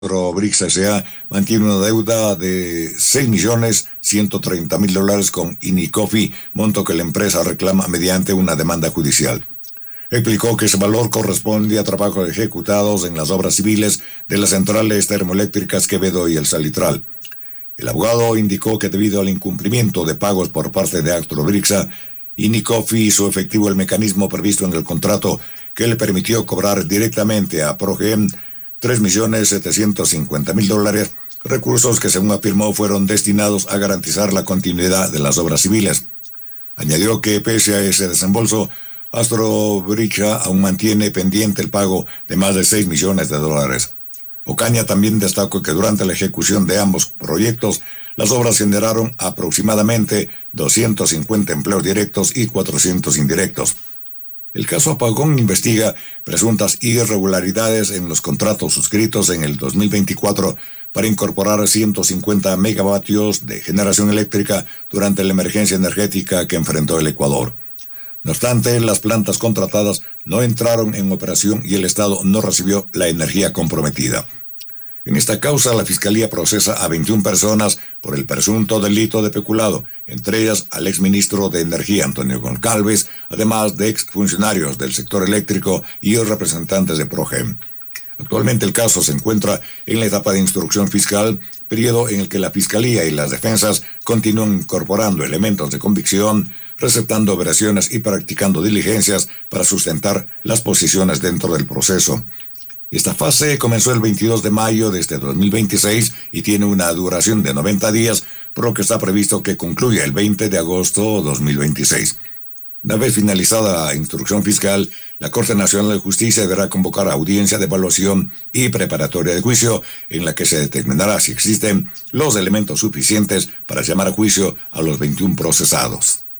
Brix S.A. mantiene una deuda de $6.130.000 con Inicofi, monto que la empresa reclama mediante una demanda judicial. Explicó que ese valor corresponde a trabajos ejecutados en las obras civiles de las centrales termoeléctricas Quevedo y El Salitral. El abogado indicó que debido al incumplimiento de pagos por parte de Astrobrixa, Inicofi hizo efectivo el mecanismo previsto en el contrato que le permitió cobrar directamente a Progem $3.750.000, recursos que, según afirmó, fueron destinados a garantizar la continuidad de las obras civiles. Añadió que pese a ese desembolso, Astrobrixa aún mantiene pendiente el pago de más de $6 millones. Ocaña también destacó que durante la ejecución de ambos proyectos, las obras generaron aproximadamente 250 empleos directos y 400 indirectos. El caso Apagón investiga presuntas irregularidades en los contratos suscritos en el 2024 para incorporar 150 megavatios de generación eléctrica durante la emergencia energética que enfrentó el Ecuador. No obstante, las plantas contratadas no entraron en operación y el Estado no recibió la energía comprometida. En esta causa, la Fiscalía procesa a 21 personas por el presunto delito de peculado, entre ellas al exministro de Energía, Antonio Goncalves, además de exfuncionarios del sector eléctrico y representantes de Progem. Actualmente el caso se encuentra en la etapa de instrucción fiscal, periodo en el que la Fiscalía y las defensas continúan incorporando elementos de convicción, receptando versiones y practicando diligencias para sustentar las posiciones dentro del proceso. Esta fase comenzó el 22 de mayo de este 2026 y tiene una duración de 90 días, por lo que está previsto que concluya el 20 de agosto de 2026. Una vez finalizada la instrucción fiscal, la Corte Nacional de Justicia deberá convocar audiencia de evaluación y preparatoria de juicio, en la que se determinará si existen los elementos suficientes para llamar a juicio a los 21 procesados.